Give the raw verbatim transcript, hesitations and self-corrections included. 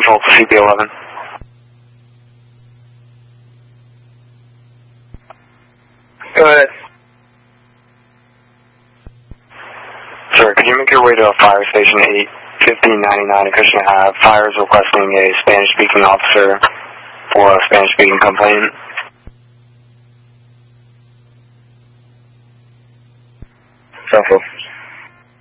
Central to C P eleven. Go ahead. Sir, could you make your way to a fire station eight fifteen ninety-nine Acushnet Ave? Fire is requesting a Spanish-speaking officer for a Spanish-speaking complainant. Central.